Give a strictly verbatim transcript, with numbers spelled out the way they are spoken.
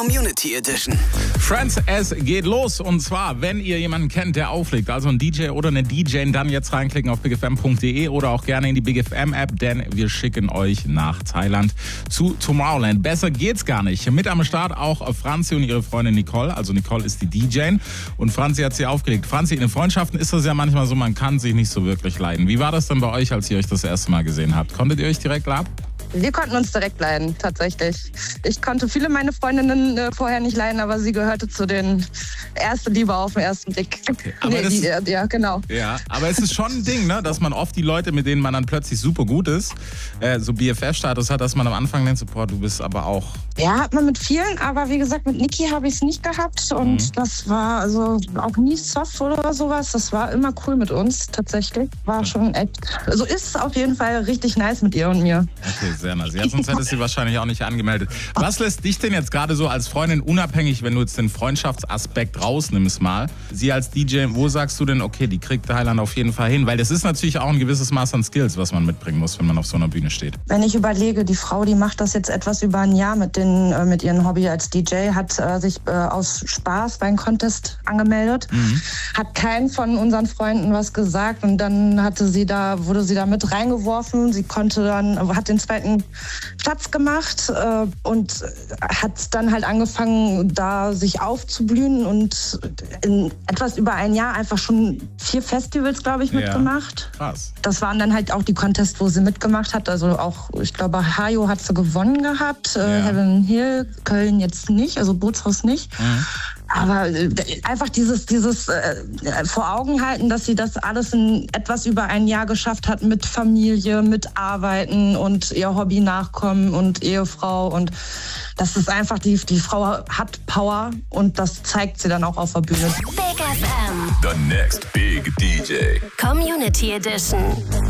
Community Edition. Friends, es geht los. Und zwar, wenn ihr jemanden kennt, der auflegt, also ein D J oder eine D J, dann jetzt reinklicken auf big f m punkt d e oder auch gerne in die Big F M App, denn wir schicken euch nach Thailand zu Tomorrowland. Besser geht's gar nicht. Mit am Start auch Franzi und ihre Freundin Nicole. Also Nicole ist die D J und Franzi hat sie aufgelegt. Franzi, in den Freundschaften ist das ja manchmal so, man kann sich nicht so wirklich leiden. Wie war das denn bei euch, als ihr euch das erste Mal gesehen habt? Konntet ihr euch direkt leiden? Wir konnten uns direkt leiden, tatsächlich. Ich konnte viele meiner Freundinnen äh, vorher nicht leiden, aber sie gehörte zu den ersten Liebe auf den ersten Blick. Okay, aber nee, das, die, äh, ja, genau. Ja, aber es ist schon ein Ding, ne, dass man oft die Leute, mit denen man dann plötzlich super gut ist, äh, so B F F-Status hat, dass man am Anfang denkt, so, boah, du bist aber auch... Ja, hat man mit vielen, aber wie gesagt, mit Niki habe ich es nicht gehabt und mhm. das war also auch nie soft oder sowas. Das war immer cool mit uns, tatsächlich. War schon echt... Also ist auf jeden Fall richtig nice mit ihr und mir. Okay, sehr nice. Ja, sonst hättest du wahrscheinlich auch nicht angemeldet. Was lässt dich denn jetzt gerade so als Freundin unabhängig, wenn du jetzt den Freundschaftsaspekt rausnimmst mal, sie als D J, wo sagst du denn, okay, die kriegt Thailand auf jeden Fall hin? Weil das ist natürlich auch ein gewisses Maß an Skills, was man mitbringen muss, wenn man auf so einer Bühne steht. Wenn ich überlege, die Frau, die macht das jetzt etwas über ein Jahr mit, den, äh, mit ihrem Hobby als D J, hat äh, sich äh, aus Spaß bei einem Contest angemeldet, mhm. hat keinen von unseren Freunden was gesagt und dann hatte sie da, wurde sie da mit reingeworfen. Sie konnte dann, hat den zweiten Platz gemacht äh, und hat dann halt angefangen, da sich aufzublühen und in etwas über ein Jahr einfach schon vier Festivals, glaube ich, mitgemacht. Ja, krass. Das waren dann halt auch die Contests, wo sie mitgemacht hat. Also auch, ich glaube, Hajo hat sie gewonnen gehabt, äh, ja. Heaven Hill, Köln jetzt nicht, also Bootshaus nicht. Mhm. Aber äh, einfach dieses, dieses äh, vor Augen halten, dass sie das alles in etwas über ein Jahr geschafft hat mit Familie, mit Arbeiten und ihr Hobby nachkommen und Ehefrau und das ist einfach, die, die Frau hat Power und das zeigt sie dann auch auf der Bühne. Big F M. The next big D J. Community Edition.